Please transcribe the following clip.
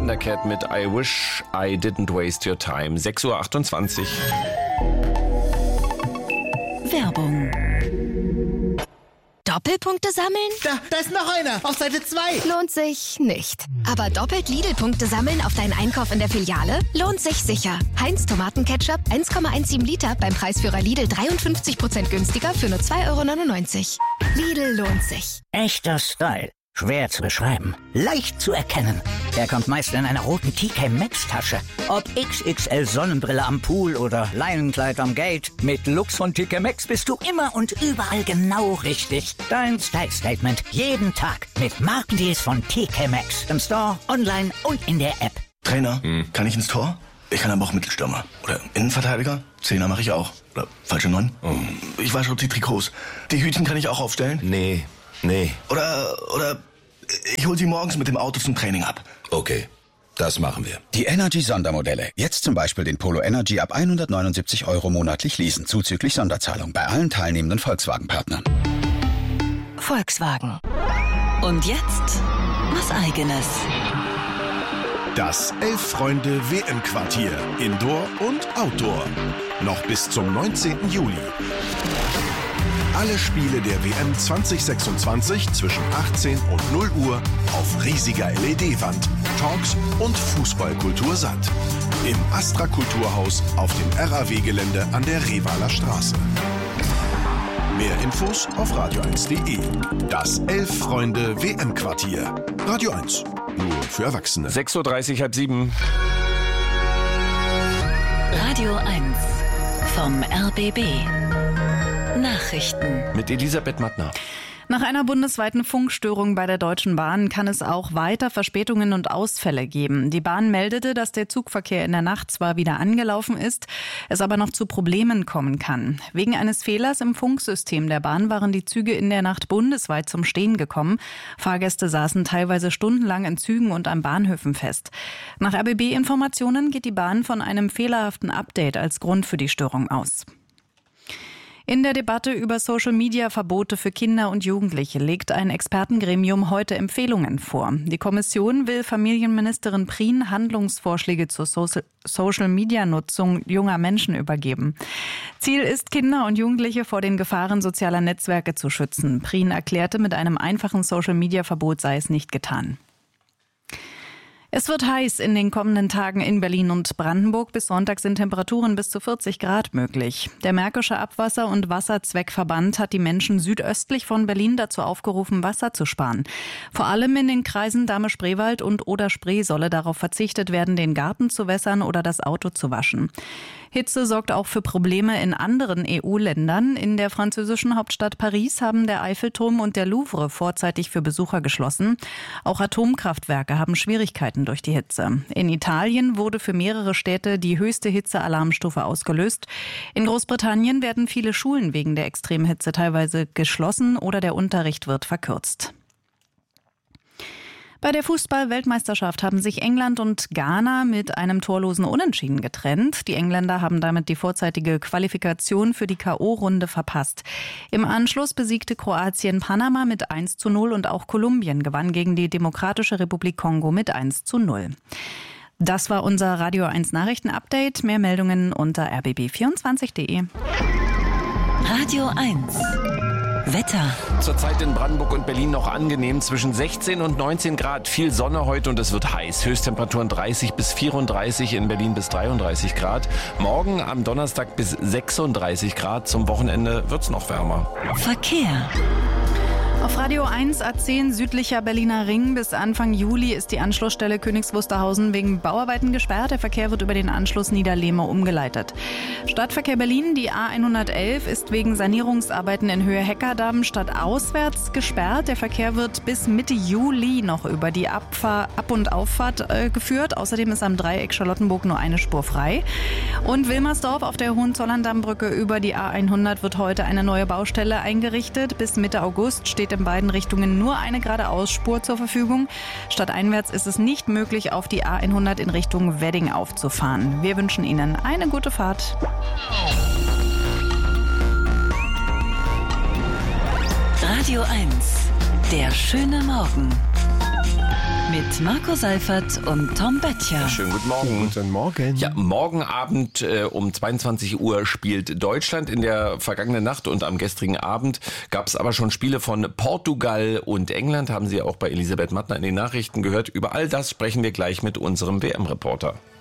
Thundercat mit I Wish I Didn't Waste Your Time. 6:28 Uhr. Werbung. Doppelpunkte sammeln? Da ist noch einer, auf Seite 2. Lohnt sich nicht. Aber doppelt Lidl-Punkte sammeln auf deinen Einkauf in der Filiale? Lohnt sich sicher. Heinz Tomatenketchup 1,17 Liter beim Preisführer Lidl 53% günstiger für nur 2,99 €. Lidl lohnt sich. Echter Style. Schwer zu beschreiben. Leicht zu erkennen. Er kommt meist in einer roten TK Maxx-Tasche. Ob XXL Sonnenbrille am Pool oder Leinenkleid am Gate. Mit Lux von TK Maxx bist du immer und überall genau richtig. Dein Style-Statement jeden Tag mit Markendeals von TK Maxx. Im Store, online und in der App. Trainer, kann ich ins Tor? Ich kann aber auch Mittelstürmer. Oder Innenverteidiger? Zehner mache ich auch. Oder falsche 9? Ich wasche auch die Trikots. Die Hütchen kann ich auch aufstellen? Nee. Oder ich hol sie morgens mit dem Auto zum Training ab. Okay, das machen wir. Die Energy-Sondermodelle. Jetzt zum Beispiel den Polo Energy ab 179 € monatlich leasen, zuzüglich Sonderzahlung bei allen teilnehmenden Volkswagen-Partnern. Volkswagen. Und jetzt was Eigenes. Das 11-Freunde-WM-Quartier. Indoor und Outdoor. Noch bis zum 19. Juli. Alle Spiele der WM 2026 zwischen 18 und 0 Uhr auf riesiger LED-Wand, Talks und Fußballkultur satt. Im Astra Kulturhaus auf dem RAW-Gelände an der Revaler Straße. Mehr Infos auf radio1.de. Das 11-Freunde-WM-Quartier. Radio 1. Nur für Erwachsene. 6:30 Uhr, halb 7. Radio 1 vom RBB. Nachrichten Mit Elisabeth Mattner. Nach einer bundesweiten Funkstörung bei der Deutschen Bahn kann es auch weiter Verspätungen und Ausfälle geben. Die Bahn meldete, dass der Zugverkehr in der Nacht zwar wieder angelaufen ist, es aber noch zu Problemen kommen kann. Wegen eines Fehlers im Funksystem der Bahn waren die Züge in der Nacht bundesweit zum Stehen gekommen. Fahrgäste saßen teilweise stundenlang in Zügen und an Bahnhöfen fest. Nach RBB-Informationen geht die Bahn von einem fehlerhaften Update als Grund für die Störung aus. In der Debatte über Social-Media-Verbote für Kinder und Jugendliche legt ein Expertengremium heute Empfehlungen vor. Die Kommission will Familienministerin Prien Handlungsvorschläge zur Social-Media-Nutzung junger Menschen übergeben. Ziel ist, Kinder und Jugendliche vor den Gefahren sozialer Netzwerke zu schützen. Prien erklärte, mit einem einfachen Social-Media-Verbot sei es nicht getan. Es wird heiß in den kommenden Tagen in Berlin und Brandenburg. Bis Sonntag sind Temperaturen bis zu 40 Grad möglich. Der Märkische Abwasser- und Wasserzweckverband hat die Menschen südöstlich von Berlin dazu aufgerufen, Wasser zu sparen. Vor allem in den Kreisen Dahme-Spreewald und Oder-Spree solle darauf verzichtet werden, den Garten zu wässern oder das Auto zu waschen. Hitze sorgt auch für Probleme in anderen EU-Ländern. In der französischen Hauptstadt Paris haben der Eiffelturm und der Louvre vorzeitig für Besucher geschlossen. Auch Atomkraftwerke haben Schwierigkeiten durch die Hitze. In Italien wurde für mehrere Städte die höchste Hitzealarmstufe ausgelöst. In Großbritannien werden viele Schulen wegen der extremen Hitze teilweise geschlossen oder der Unterricht wird verkürzt. Bei der Fußball-Weltmeisterschaft haben sich England und Ghana mit einem torlosen Unentschieden getrennt. Die Engländer haben damit die vorzeitige Qualifikation für die K.O.-Runde verpasst. Im Anschluss besiegte Kroatien Panama mit 1:0 und auch Kolumbien gewann gegen die Demokratische Republik Kongo mit 1:0. Das war unser Radio 1 Nachrichten-Update. Mehr Meldungen unter rbb24.de. Radio 1 Wetter. Zurzeit in Brandenburg und Berlin noch angenehm, zwischen 16 und 19 Grad. Viel Sonne heute und es wird heiß. Höchsttemperaturen 30 bis 34, in Berlin bis 33 Grad. Morgen am Donnerstag bis 36 Grad. Zum Wochenende wird's noch wärmer. Verkehr. Auf Radio 1 A10 südlicher Berliner Ring bis Anfang Juli ist die Anschlussstelle Königs Wusterhausen wegen Bauarbeiten gesperrt. Der Verkehr wird über den Anschluss Niederlehme umgeleitet. Stadtverkehr Berlin, die A111, ist wegen Sanierungsarbeiten in Höhe Heckerdamm stadtauswärts gesperrt. Der Verkehr wird bis Mitte Juli noch über die Ab- und Auffahrt geführt. Außerdem ist am Dreieck Charlottenburg nur eine Spur frei. Und Wilmersdorf auf der Hohenzollern-Dammbrücke über die A100 wird heute eine neue Baustelle eingerichtet. Bis Mitte August steht in beiden Richtungen nur eine geradeausspur zur Verfügung. Stadteinwärts ist es nicht möglich, auf die A100 in Richtung Wedding aufzufahren. Wir wünschen Ihnen eine gute Fahrt. Radio 1, der schöne Morgen. Mit Marco Seifert und Tom Böttcher. Schönen guten Morgen. Guten Morgen. Ja, morgen Abend um 22 Uhr spielt Deutschland. In der vergangenen Nacht und am gestrigen Abend gab es aber schon Spiele von Portugal und England. Haben Sie auch bei Elisabeth Mattner in den Nachrichten gehört. Über all das sprechen wir gleich mit unserem WM-Reporter.